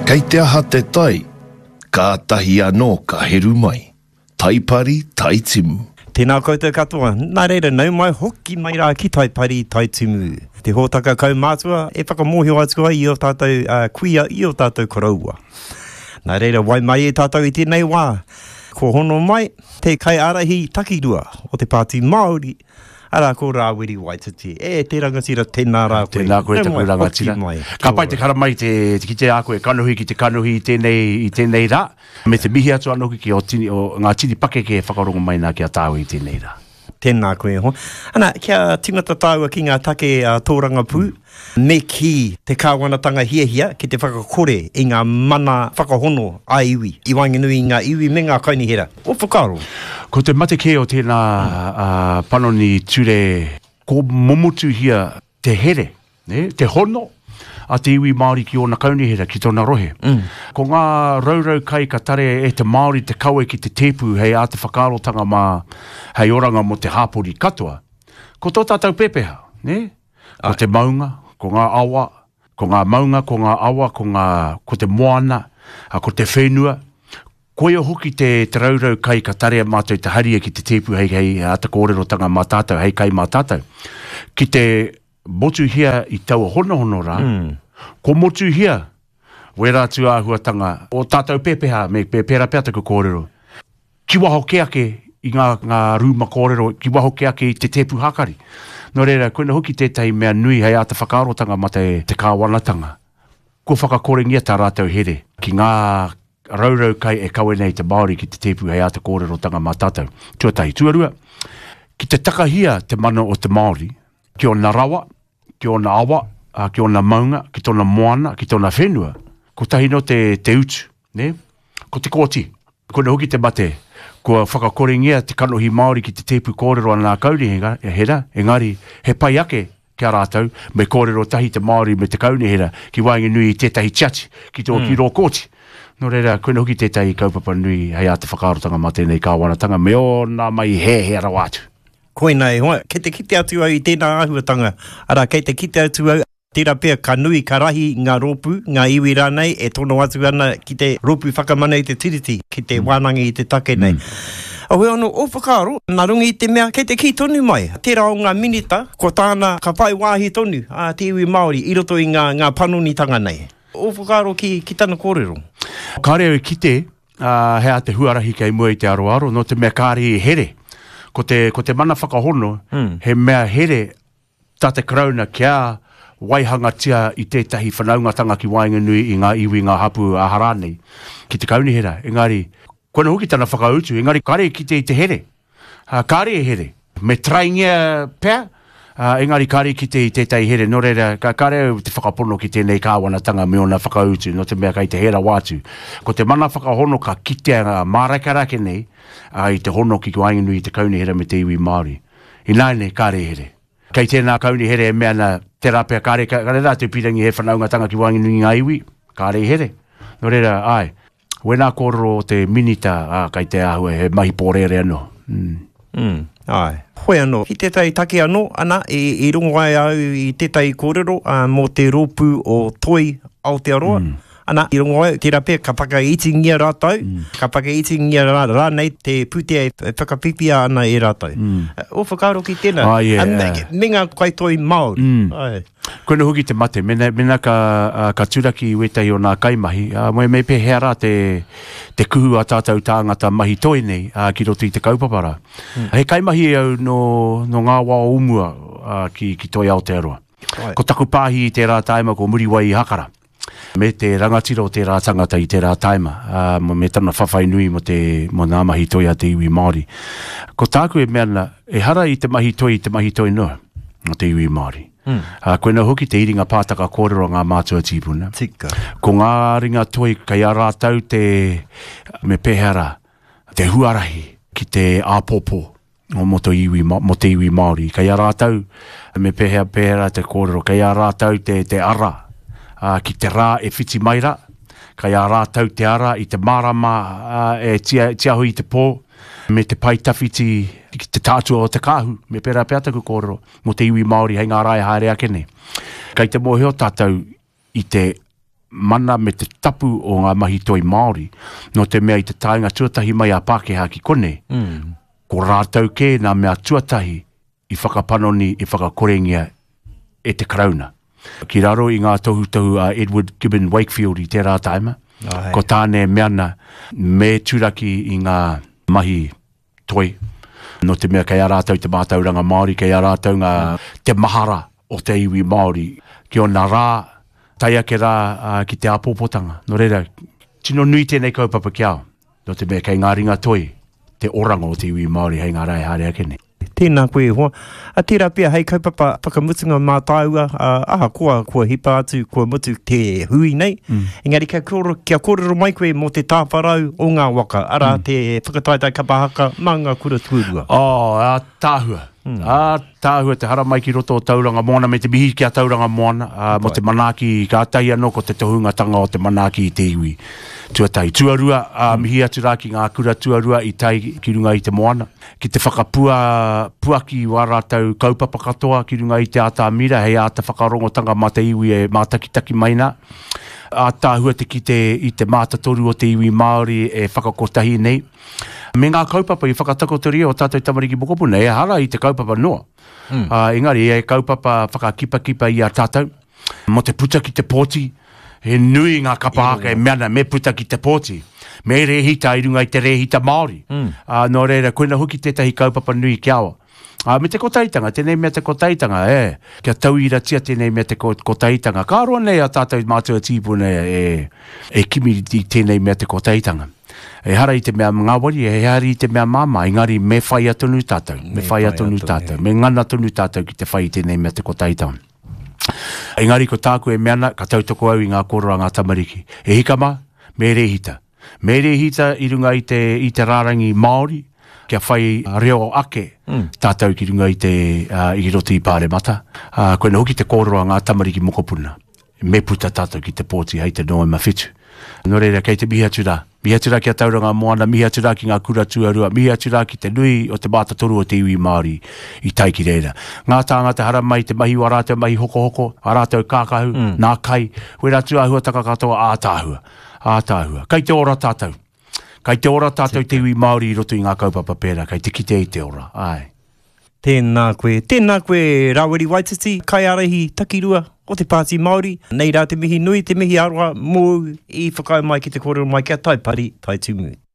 Kei te aha te tai, ka tahi anō ka heru mai. Taipari, taitimu. Tēnā koutou katoa, nā reira nau mai hoki mai rā ki taipari, taitimu. Te hōtaka kaumātua, e whakamohio atua i o tātou kuia, i o tātou koraua. Nā reira wai mai e tātou i tēnei wā. Ko hono mai, te kai arahi takirua o te pāti Māori. Ara ko Rawiri Waititi. Te rangatira tēnā rā koe. Tēnā koe te koe rangatira. Ka pai te karamai ki te a koe kanuhi ki te kanuhi i tēnei rā. Me te mihi atu anoki ki o ngā tini pake ke whakarongo mai nā ki a tāu i tēnei rā. Tēnā koe ho. Ana, kia tingata tāua ki ngā take tōranga pū, me ki te kāwanatanga hia ki te whakakore i ngā mana whakahono a iwi. I Waenganui ngā iwi me ngā kainihera. O whakaro? Ko te mate ke o tēnā panoni ture, ko momotu hia te here, te hono, a te iwi Māori ki ona kaunihera ki tōna rohe. Ko ngā raurau kai ka tare e te Māori te kaue ki te tepu hei a te whakarotanga mā hei oranga mo te hāpori katoa. Ko tō tātou pepeha, ko te maunga, ko ngā awa, ko ngā maunga, ko ngā awa, ko te moana, ko te whenua. Koe o hoki te raurau kai ka tare mātou te haria ki te tepu hei a te kōrerotanga mā tātou, hei kai mā tātou. Ki te motu hia i taua hono rā, ko motu hia, wera tu āhuatanga, o tātou pepeha, me pēra pēta ko kōrero. Ki waho ke ake i ngā rūma kōrero, ki waho ke ake i te tepu hakari. Nō reira, koe na hoki tētai mea nui hei a te whakarotanga ma te kāwanatanga. Ko whakakorengia tā rātou here, ki ngā raurau kai e kawe nei te Māori ki te tepu hei a te kōrerotanga mā tātou. Tuatahi, tuarua, ki te takahia te mana o te Māori, ki o na rawa, ki o na awa, ki o na maunga, ki tōna moana, ki tōna whenua, ko tahi no te utu, ko te kōti, ko na hoki te mate, ko whakakorengia te kanohi Māori ki te tepu kōrero ana kaunihera, engari, he pai ake kia rātou, me kōrero tahi te Māori me te kaunihera, ki Waenganui i tētahi tiati, ki tō ki rō kōti. Nō reira, koe na hoki tētahi kaupapa nui hei a te whakarotanga mā tēnei kāwanatanga, me o nā mai he rawa atu. Koe nei, hoa, kei te kite atu au i tēnā āhuatanga, ara kei te kite atu au, tērā pēr ka nui ka rahi ngā rōpū, ngā iwi rānei, e tono atu ana ki te rōpū whakamana i te tiriti, ki te wānanga i te take nei. Awe anō, o whakaro, nā rungi i te mea, kei te ki tonu mai, tērā o ngā minita, ko tāna ka pai wāhi tonu, te iwi Māori, i roto i ngā panonitanga nei. O whakaro ki tana kōrero? Kāre au ki te, hea te huarahi kei mua i te aroaro, no te mea kāre i here. Ko te mana whakahono, he mea here tā te krauna kia waihangatia i tētahi whanaungatanga ki Waenganui i ngā iwi ngā hapu a Harane, ki te kaunihera. Engari, kona hoki tana whakautu, engari kāre ki te here. Kāre e here. Me traingia pēr, engari kāre ki te tētai here. No reira, kāre au te whakapono ki tēnei kāwanatanga me ona whakautu, no te mea kai te hera wātu. Ko te mana whakahono ka kitea ngā mārakarake nei, i te hono ki Waenganui i te kaunihera me te iwi Māori. I nāne kāre here. Kei tēnā kaunihera e mea na te rapea kāre rā te pirangi he whanaungatanga ki Waenganui ngā iwi. Kāre here. No reira, ai, wena kōrero te minita kai te ahua he mahi pōrere anō. Ai. Hoi anō, ki tētai take anō, ana, i rungo ai au i tētai kōrero mō te rōpū o Toi Aotearoa. Ana, i rungo ai, tērā pēr, ka pakaitingia rātou, ka pakaitingia rānei te pūtea e whakapipia ana e rātou. O whakaro ki tēnā. Me ngā kaitoi Māori. Koe na hoki te mate, mena ka turaki wetai o nā kaimahi, moe mei pe hea rā te kuhu a tātou tāngata mahi toi nei, ki roto i te kaupapara. He kaimahi au no ngā wā umua ki Toi Aotearoa. Ko taku pāhi i tērā taima ko Muriwai i Hakara. Me te rangatira o tērā tangata i tērā taima, me tana whawhai nui mo nā mahi toi a te iwi Māori. Ko tāku e mea e hara i te mahi toi noa, o te iwi Māori. Koe na hoki te iringa pātaka kōrero ngā mātua tīpuna. Tika. Ko ngā ringa toi kai a rātau me pehara, te huarahi ki te āpopo mo te iwi Māori. Kai a rātau me pehara te kōrero, kai a rātau te ara. Ki te rā e whiti maira, kai a rātau te ara i te marama e tiahu i te pō, me te pai tawhiti ki te tātua o te kāhu, me pērā pētaku kōrero, mo te iwi Māori hei ngā rai haere ake ne. Kai te mōheo tātou i te mana me te tapu o ngā mahi toi Māori, no te mea I te tāinga tuatahi mai a Pākehā ki kone, ko rātau ke nā mea tuatahi I whakapanoni, I whakakorengia e te karauna. Ki raro I ngā tohu a Edward Gibbon Wakefield I tērā taima, ko tāne meana me turaki I ngā mahi toi, no te mea kei arātau te mātauranga Māori, kei arātau ngā te mahara o te iwi Māori, ki o nā rā, tai ake rā ki te apopotanga. No reira, tino nui tēnei kaupapa ki ao, no te mea kei ngā ringa toi, te oranga o te iwi Māori, hei ngā rai hare ake ne. Tēnā koe hoa. A tērā pia hei kaupapa whakamutunga mā tāua, aha kua hipa atu, kua mutu te hui nei. Engari kia kōrero mai koe mō te tāwharau o ngā waka, ara te whakataitai kapahaka mā ngā kura tuurua. A tāhua. A tāhua te hara mai ki roto o tauranga moana, me te mihi ki a tauranga moana, mo te manaki ka tai anō ko te tohungatanga o te manaki I te iwi. Tuatai. Tuarua, mihi atu rā ki ngā kura tuarua I tai ki runga I te moana. Ki te puaki warātau kaupapa katoa ki runga I te ata mira, hei ata whakarongotanga mā te iwi e mātakitaki maina. A tāhua te ki I te mātatoru o te iwi Māori e whakakotahi nei. Me ngā kaupapa I whakatakotori o tātou tamariki mokopuna, e hara I te kaupapa noa. Engari, e kaupapa whakakipa I a tātou. Mo te puta ki te pōti, he nui ngā kapahaka e meana me puta ki te pōti. Me rehita I runga I te rehita Māori. No reira, koina huki tētahi kaupapa nui ki awa. Me te kotaitanga, tēnei mea te kotaitanga, kia tauira tia tēnei mea te kotaitanga. Ka roa nei a tātou mātua tīpuna e kimi I tēnei mea te kotaitanga. E hara I te mea ngāwari, e hari I te mea māma, engari me whai atonu tātou, me ngana tonu tātou ki te whai tēnei mea te kotaitanga. Engari ko tāku e meana, ka tautoko au I ngā koroa ngā tamariki. E hikama, me rehita. Me rehita I runga I te rārangi Māori, kia whai reo ake tātou ki runga I te I roti I pāre mata. Koina hoki te koroa ngā tamariki mokopuna. Me puta tātou ki te pōti hei te noe mawhitu. No reira, kei te mihatura. Mihatura ki a tauranga moana, mihatura ki ngā kura tuarua, mihatura ki te nui o te mātatoru o te iwi Māori I tai ki reira. Ngā tāngata hara mai te mahi warātau, mahi hoko, arātau kākahu, nā kai, wera tuahua takakatoa ātāhua. Kei te ora tātou. Kei te ora tātou te iwi Māori I roto I ngā kaupapa pēra, kei te kite I te ora. Ai. Tēnā koe Raweri Waititi, kai arahi takirua o te Pāti Māori. Nei rā te mihi nui, te mihi aroa mō I whakau mai ki te kōrero mai kia taipari, tai tumu.